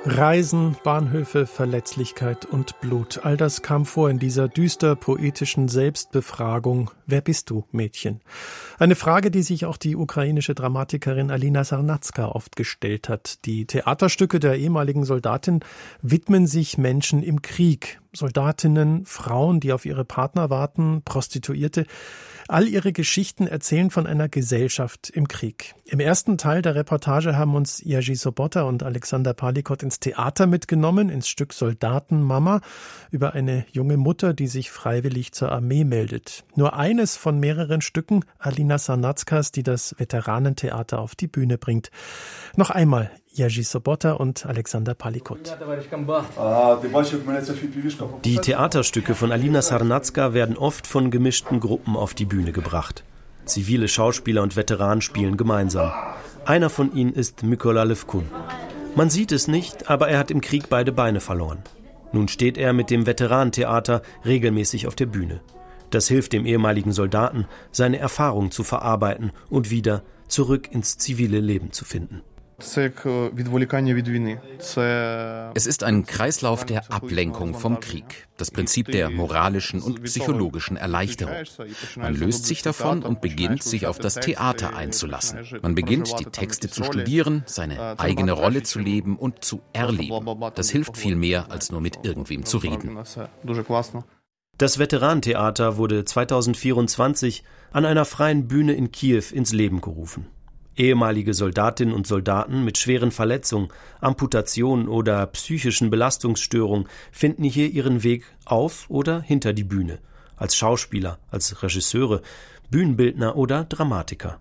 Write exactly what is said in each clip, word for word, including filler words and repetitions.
Reisen, Bahnhöfe, Verletzlichkeit und Blut. All das kam vor in dieser düster poetischen Selbstbefragung. Wer bist du, Mädchen? Eine Frage, die sich auch die ukrainische Dramatikerin Alina Sarnatska oft gestellt hat. Die Theaterstücke der ehemaligen Soldatin widmen sich Menschen im Krieg. Soldatinnen, Frauen, die auf ihre Partner warten, Prostituierte. All ihre Geschichten erzählen von einer Gesellschaft im Krieg. Im ersten Teil der Reportage haben uns Jerzy Sobota und Alexander Palikot ins Theater mitgenommen, ins Stück Soldatenmama, über eine junge Mutter, die sich freiwillig zur Armee meldet. Nur eines von mehreren Stücken Alina Sarnatskas, die das Veteranentheater auf die Bühne bringt. Noch einmal Jerzy Sobota und Alexander Palikot. Die Theaterstücke von Alina Sarnatska werden oft von gemischten Gruppen auf die Bühne gebracht. Zivile Schauspieler und Veteranen spielen gemeinsam. Einer von ihnen ist Mykola Levkun. Man sieht es nicht, aber er hat im Krieg beide Beine verloren. Nun steht er mit dem Veteranentheater regelmäßig auf der Bühne. Das hilft dem ehemaligen Soldaten, seine Erfahrungen zu verarbeiten und wieder zurück ins zivile Leben zu finden. Es ist ein Kreislauf der Ablenkung vom Krieg, das Prinzip der moralischen und psychologischen Erleichterung. Man löst sich davon und beginnt, sich auf das Theater einzulassen. Man beginnt, die Texte zu studieren, seine eigene Rolle zu leben und zu erleben. Das hilft viel mehr, als nur mit irgendwem zu reden. Das Veteranentheater wurde zweitausendvierundzwanzig an einer freien Bühne in Kiew ins Leben gerufen. Ehemalige Soldatinnen und Soldaten mit schweren Verletzungen, Amputationen oder psychischen Belastungsstörungen finden hier ihren Weg auf oder hinter die Bühne, als Schauspieler, als Regisseure, Bühnenbildner oder Dramatiker.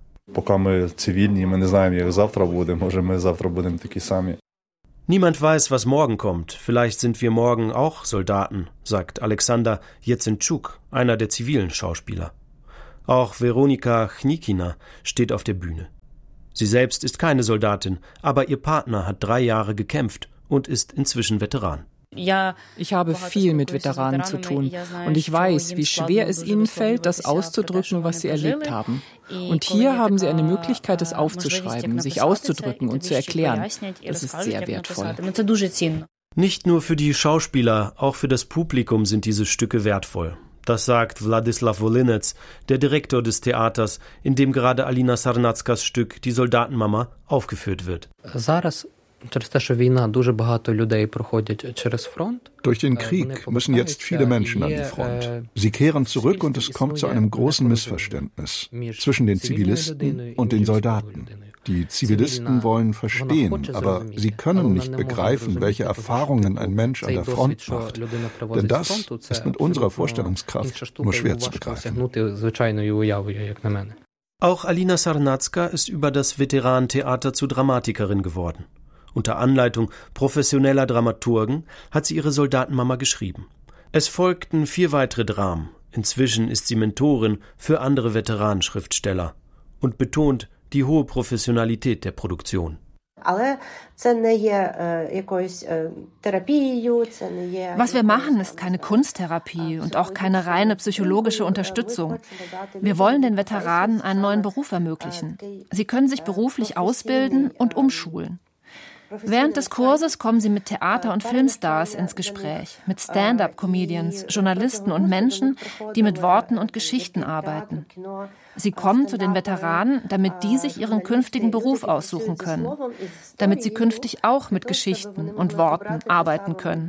Niemand weiß, was morgen kommt. Vielleicht sind wir morgen auch Soldaten, sagt Alexander Jezenczuk, einer der zivilen Schauspieler. Auch Veronika Chnikina steht auf der Bühne. Sie selbst ist keine Soldatin, aber ihr Partner hat drei Jahre gekämpft und ist inzwischen Veteran. Ich habe viel mit Veteranen zu tun und ich weiß, wie schwer es ihnen fällt, das auszudrücken, was sie erlebt haben. Und hier haben sie eine Möglichkeit, es aufzuschreiben, sich auszudrücken und zu erklären. Das ist sehr wertvoll. Nicht nur für die Schauspieler, auch für das Publikum sind diese Stücke wertvoll. Das sagt Wladislav Wolinec, der Direktor des Theaters, in dem gerade Alina Sarnatskas Stück Die Soldatenmama aufgeführt wird. Durch den Krieg müssen jetzt viele Menschen an die Front. Sie kehren zurück und es kommt zu einem großen Missverständnis zwischen den Zivilisten und den Soldaten. Die Zivilisten wollen verstehen, aber sie können nicht begreifen, welche Erfahrungen ein Mensch an der Front macht. Denn das ist mit unserer Vorstellungskraft nur schwer zu begreifen. Auch Alina Sarnatska ist über das Veteranentheater zur Dramatikerin geworden. Unter Anleitung professioneller Dramaturgen hat sie ihre Soldatenmama geschrieben. Es folgten vier weitere Dramen. Inzwischen ist sie Mentorin für andere Veteranenschriftsteller und betont die hohe Professionalität der Produktion. Was wir machen, ist keine Kunsttherapie und auch keine reine psychologische Unterstützung. Wir wollen den Veteranen einen neuen Beruf ermöglichen. Sie können sich beruflich ausbilden und umschulen. Während des Kurses kommen sie mit Theater- und Filmstars ins Gespräch, mit Stand-up-Comedians, Journalisten und Menschen, die mit Worten und Geschichten arbeiten. Sie kommen zu den Veteranen, damit die sich ihren künftigen Beruf aussuchen können, damit sie künftig auch mit Geschichten und Worten arbeiten können.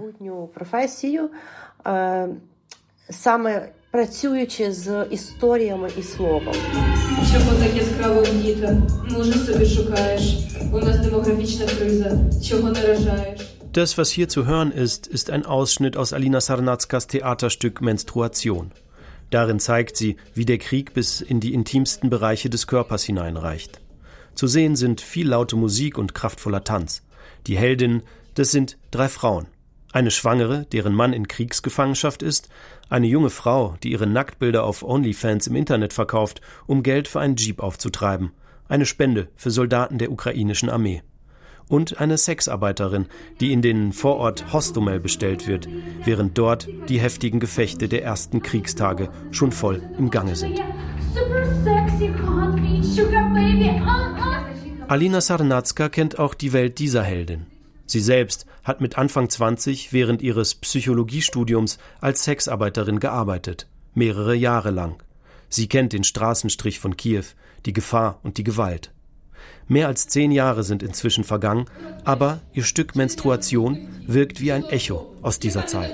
Працюючи з історіями і словом. Чого так яскраво діти? Може собі шукаєш? У нас демографічна криза. Чого наражаєш? Das, was hier zu hören ist, ist ein Ausschnitt aus Alina Sarnatskas Theaterstück Menstruation. Darin zeigt sie, wie der Krieg bis in die intimsten Bereiche des Körpers hineinreicht. Zu sehen sind viel laute Musik und kraftvoller Tanz. Die Heldinnen, das sind drei Frauen. Eine Schwangere, deren Mann in Kriegsgefangenschaft ist, eine junge Frau, die ihre Nacktbilder auf OnlyFans im Internet verkauft, um Geld für einen Jeep aufzutreiben, eine Spende für Soldaten der ukrainischen Armee. Und eine Sexarbeiterin, die in den Vorort Hostomel bestellt wird, während dort die heftigen Gefechte der ersten Kriegstage schon voll im Gange sind. Alina Sarnatska kennt auch die Welt dieser Heldin. Sie selbst hat mit Anfang zwanzig während ihres Psychologiestudiums als Sexarbeiterin gearbeitet, mehrere Jahre lang. Sie kennt den Straßenstrich von Kiew, die Gefahr und die Gewalt. Mehr als zehn Jahre sind inzwischen vergangen, aber ihr Stück Menstruation wirkt wie ein Echo aus dieser Zeit.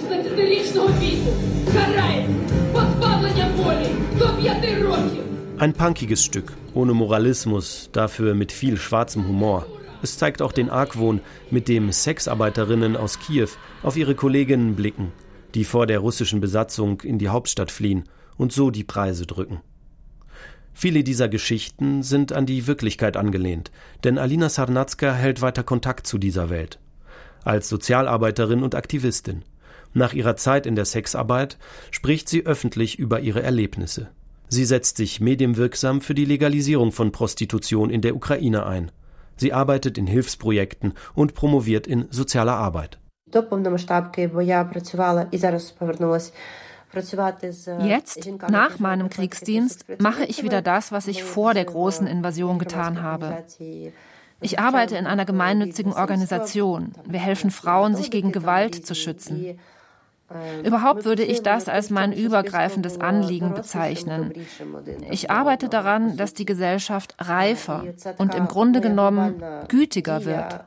Ein punkiges Stück, ohne Moralismus, dafür mit viel schwarzem Humor. Es zeigt auch den Argwohn, mit dem Sexarbeiterinnen aus Kiew auf ihre Kolleginnen blicken, die vor der russischen Besatzung in die Hauptstadt fliehen und so die Preise drücken. Viele dieser Geschichten sind an die Wirklichkeit angelehnt, denn Alina Sarnatska hält weiter Kontakt zu dieser Welt. Als Sozialarbeiterin und Aktivistin. Nach ihrer Zeit in der Sexarbeit spricht sie öffentlich über ihre Erlebnisse. Sie setzt sich medienwirksam für die Legalisierung von Prostitution in der Ukraine ein. Sie arbeitet in Hilfsprojekten und promoviert in sozialer Arbeit. Jetzt, nach meinem Kriegsdienst, mache ich wieder das, was ich vor der großen Invasion getan habe. Ich arbeite in einer gemeinnützigen Organisation. Wir helfen Frauen, sich gegen Gewalt zu schützen. Überhaupt würde ich das als mein übergreifendes Anliegen bezeichnen. Ich arbeite daran, dass die Gesellschaft reifer und im Grunde genommen gütiger wird.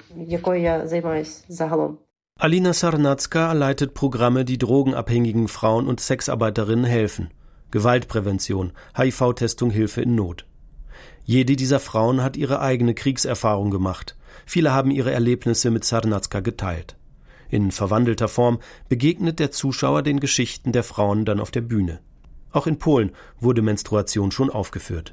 Alina Sarnatska leitet Programme, die drogenabhängigen Frauen und Sexarbeiterinnen helfen. Gewaltprävention, H I V-Testung, Hilfe in Not. Jede dieser Frauen hat ihre eigene Kriegserfahrung gemacht. Viele haben ihre Erlebnisse mit Sarnatska geteilt. In verwandelter Form begegnet der Zuschauer den Geschichten der Frauen dann auf der Bühne. Auch in Polen wurde Menstruation schon aufgeführt.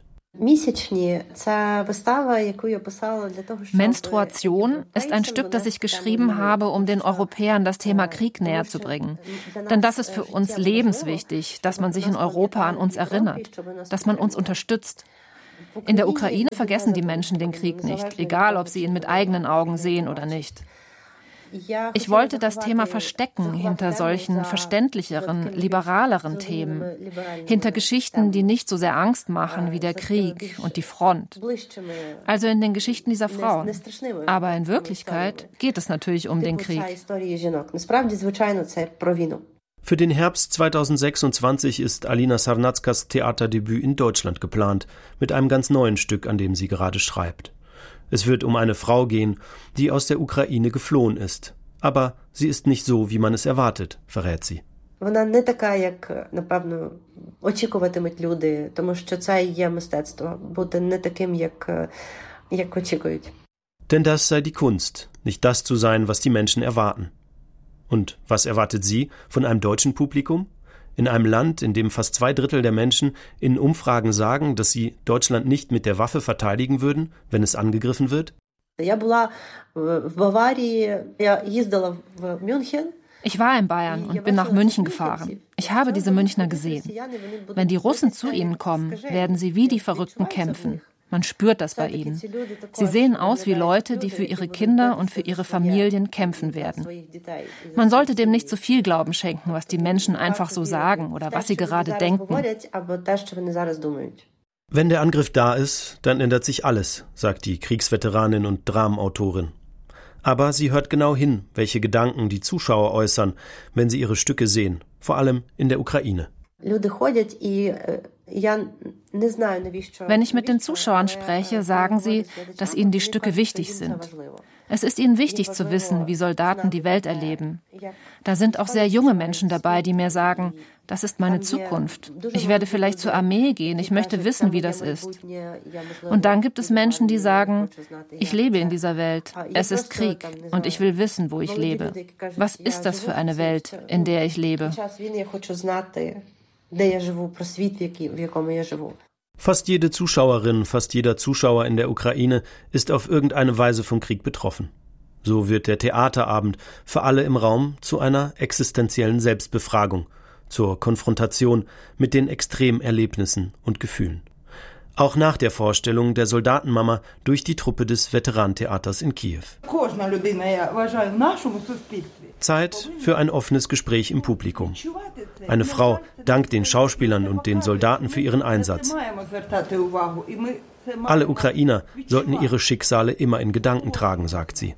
Menstruation ist ein Stück, das ich geschrieben habe, um den Europäern das Thema Krieg näher zu bringen. Denn das ist für uns lebenswichtig, dass man sich in Europa an uns erinnert, dass man uns unterstützt. In der Ukraine vergessen die Menschen den Krieg nicht, egal ob sie ihn mit eigenen Augen sehen oder nicht. Ich wollte das Thema verstecken hinter solchen verständlicheren, liberaleren Themen, hinter Geschichten, die nicht so sehr Angst machen wie der Krieg und die Front. Also in den Geschichten dieser Frauen. Aber in Wirklichkeit geht es natürlich um den Krieg. Für den Herbst zweitausendsechsundzwanzig ist Alina Sarnatskas Theaterdebüt in Deutschland geplant, mit einem ganz neuen Stück, an dem sie gerade schreibt. Es wird um eine Frau gehen, die aus der Ukraine geflohen ist. Aber sie ist nicht so, wie man es erwartet, verrät sie. Denn das sei die Kunst, nicht das zu sein, was die Menschen erwarten. Und was erwartet sie von einem deutschen Publikum? In einem Land, in dem fast zwei Drittel der Menschen in Umfragen sagen, dass sie Deutschland nicht mit der Waffe verteidigen würden, wenn es angegriffen wird? Ich war in Bayern und bin nach München gefahren. Ich habe diese Münchner gesehen. Wenn die Russen zu ihnen kommen, werden sie wie die Verrückten kämpfen. Man spürt das bei ihnen. Sie sehen aus wie Leute, die für ihre Kinder und für ihre Familien kämpfen werden. Man sollte dem nicht zu viel Glauben schenken, was die Menschen einfach so sagen oder was sie gerade denken. Wenn der Angriff da ist, dann ändert sich alles, sagt die Kriegsveteranin und Dramenautorin. Aber sie hört genau hin, welche Gedanken die Zuschauer äußern, wenn sie ihre Stücke sehen, vor allem in der Ukraine. Wenn ich mit den Zuschauern spreche, sagen sie, dass ihnen die Stücke wichtig sind. Es ist ihnen wichtig zu wissen, wie Soldaten die Welt erleben. Da sind auch sehr junge Menschen dabei, die mir sagen, das ist meine Zukunft. Ich werde vielleicht zur Armee gehen, ich möchte wissen, wie das ist. Und dann gibt es Menschen, die sagen, ich lebe in dieser Welt, es ist Krieg und ich will wissen, wo ich lebe. Was ist das für eine Welt, in der ich lebe? Fast jede Zuschauerin, fast jeder Zuschauer in der Ukraine ist auf irgendeine Weise vom Krieg betroffen. So wird der Theaterabend für alle im Raum zu einer existenziellen Selbstbefragung, zur Konfrontation mit den Extremerlebnissen und Gefühlen. Auch nach der Vorstellung der Soldatenmama durch die Truppe des Veteranentheaters in Kiew. Zeit für ein offenes Gespräch im Publikum. Eine Frau dankt den Schauspielern und den Soldaten für ihren Einsatz. Alle Ukrainer sollten ihre Schicksale immer in Gedanken tragen, sagt sie.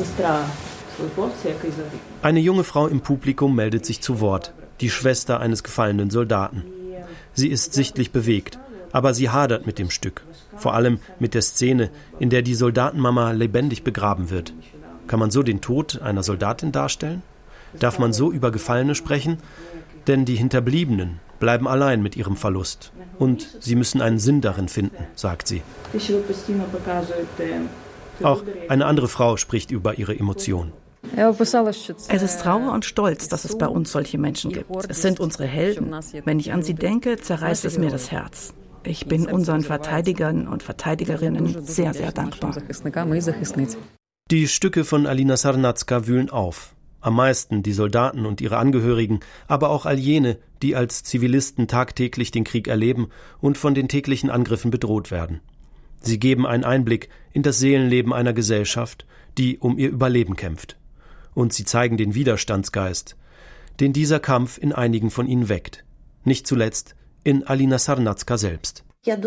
Eine junge Frau im Publikum meldet sich zu Wort, die Schwester eines gefallenen Soldaten. Sie ist sichtlich bewegt, aber sie hadert mit dem Stück. Vor allem mit der Szene, in der die Soldatenmama lebendig begraben wird. Kann man so den Tod einer Soldatin darstellen? Darf man so über Gefallene sprechen? Denn die Hinterbliebenen bleiben allein mit ihrem Verlust. Und sie müssen einen Sinn darin finden, sagt sie. Auch eine andere Frau spricht über ihre Emotionen. Es ist Trauer und Stolz, dass es bei uns solche Menschen gibt. Es sind unsere Helden. Wenn ich an sie denke, zerreißt es mir das Herz. Ich bin unseren Verteidigern und Verteidigerinnen sehr, sehr dankbar. Die Stücke von Alina Sarnatska wühlen auf. Am meisten die Soldaten und ihre Angehörigen, aber auch all jene, die als Zivilisten tagtäglich den Krieg erleben und von den täglichen Angriffen bedroht werden. Sie geben einen Einblick in das Seelenleben einer Gesellschaft, die um ihr Überleben kämpft. Und sie zeigen den Widerstandsgeist, den dieser Kampf in einigen von ihnen weckt. Nicht zuletzt in Alina Sarnatska selbst.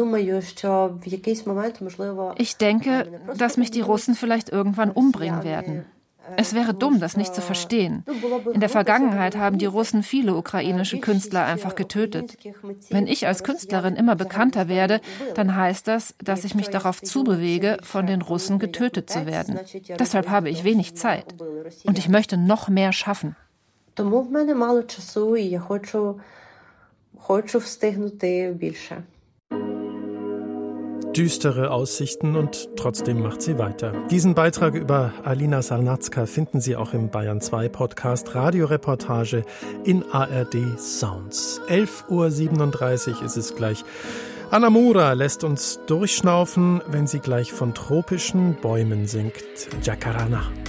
Ich denke, dass mich die Russen vielleicht irgendwann umbringen werden. Es wäre dumm, das nicht zu verstehen. In der Vergangenheit haben die Russen viele ukrainische Künstler einfach getötet. Wenn ich als Künstlerin immer bekannter werde, dann heißt das, dass ich mich darauf zubewege, von den Russen getötet zu werden. Deshalb habe ich wenig Zeit. Und ich möchte noch mehr schaffen. Düstere Aussichten und trotzdem macht sie weiter. Diesen Beitrag über Alina Sarnatska finden Sie auch im Bayern zwei Podcast Radioreportage in A R D Sounds. elf Uhr siebenunddreißig ist es gleich. Anna Mura lässt uns durchschnaufen, wenn sie gleich von tropischen Bäumen singt. Jacarana.